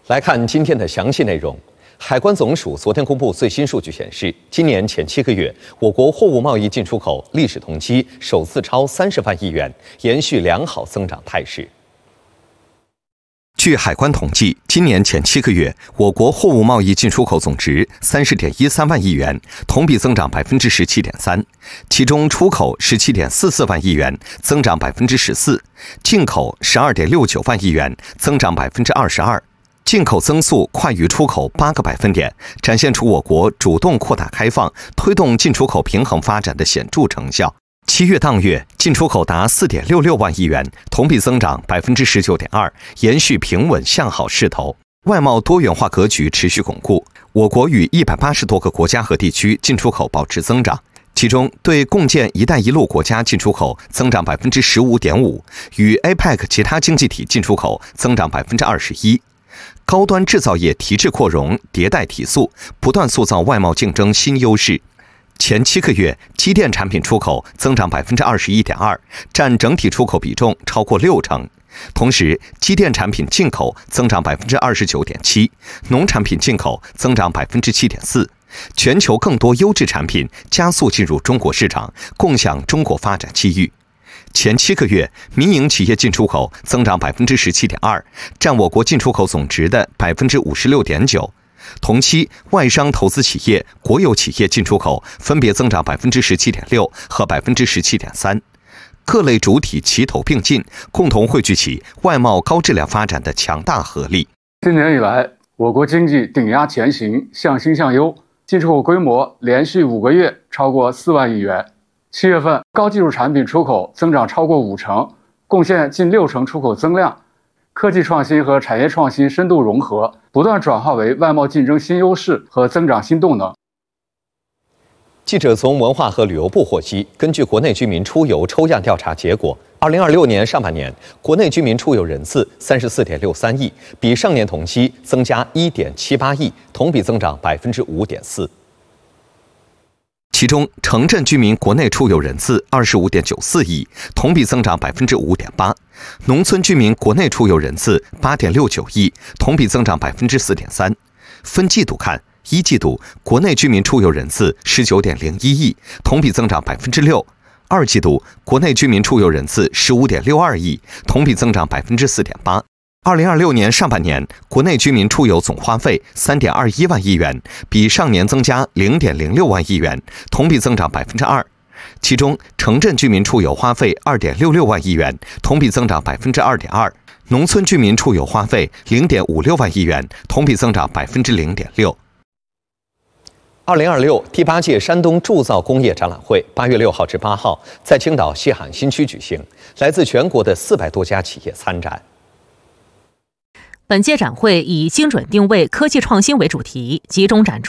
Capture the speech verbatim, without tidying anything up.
来看今天的详细内容。海关总署昨天公布最新数据显示，今年前七个月，我国货物贸易进出口历史同期首次超三十万亿元，延续良好增长态势。据海关统计，今年前七个月，我国货物贸易进出口总值三十点一三万亿元，同比增长百分之十七点三，其中出口十七点四四万亿元，增长百分之十四；进口十二点六九万亿元，增长百分之二十二。进口增速快于出口八个百分点，展现出我国主动扩大开放、推动进出口平衡发展的显著成效。七月当月，进出口达四点六六万亿元，同比增长百分之十九点二，延续平稳向好势头。外贸多元化格局持续巩固，我国与一百八十多个国家和地区进出口保持增长。其中，对共建“一带一路”国家进出口增长百分之十五点五，与 A P E C 其他经济体进出口增长百分之二十一。高端制造业提质扩容、迭代提速，不断塑造外贸竞争新优势。前七个月，机电产品出口增长百分之二十一点二，占整体出口比重超过六成。同时，机电产品进口增长百分之二十九点七，农产品进口增长百分之七点四。全球更多优质产品加速进入中国市场，共享中国发展机遇。前七个月，民营企业进出口增长百分之十七点二，占我国进出口总值的百分之五十六点九。同期，外商投资企业、国有企业进出口分别增长百分之十七点六和百分之十七点三。各类主体齐头并进，共同汇聚起外贸高质量发展的强大合力。 今年以来，我国经济顶压前行，向新向优，进出口规模连续五个月超过四万亿元。七月份，高技术产品出口增长超过五成，贡献近六成出口增量。科技创新和产业创新深度融合，不断转化为外贸竞争新优势和增长新动能。 记者从文化和旅游部获悉，根据国内居民出游抽样调查结果，二零二六年上半年国内居民出游人次三十四点六三亿，比上年同期增加一点七八亿，同比增长百分之五点四。其中，城镇居民国内出游人次二十五点九四亿，同比增长百分之五点八；农村居民国内出游人次八点六九亿，同比增长百分之四点三。分季度看，一季度国内居民出游人次十九点零一亿，同比增长百分之六；二季度国内居民出游人次十五点六二亿，同比增长百分之四点八。二零二六年上半年，国内居民出游总花费三点二一万亿元，比上年增加零点零六万亿元，同比增长百分之二。其中，城镇居民出游花费二点六六万亿元，同比增长百分之二点二；农村居民出游花费零点五六万亿元，同比增长百分之零点六。二零二六第八届山东铸造工业展览会八月六号至八号在青岛西海岸新区举行，来自全国的四百多家企业参展。 本届展会以精准定位、科技创新为主题，集中展出